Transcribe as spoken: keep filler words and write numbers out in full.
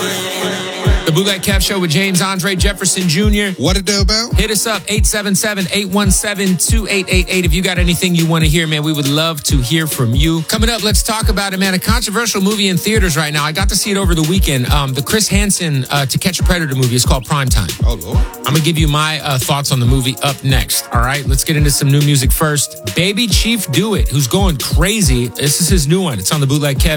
The Bootleg Kev Show with James Andre Jefferson Junior What it do, Bell? Hit us up, eight seven seven, eight one seven, two eight eight eight. If you got anything you want to hear, man, we would love to hear from you. Coming up, let's talk about it, man. A controversial movie in theaters right now. I got to see it over the weekend. Um, the Chris Hansen uh, To Catch a Predator movie is called Primetime. Oh, Lord. I'm going to give you my uh, thoughts on the movie up next. All right, let's get into some new music first. Baby Chief Do It, who's going crazy. This is his new one. It's on the Bootleg Kev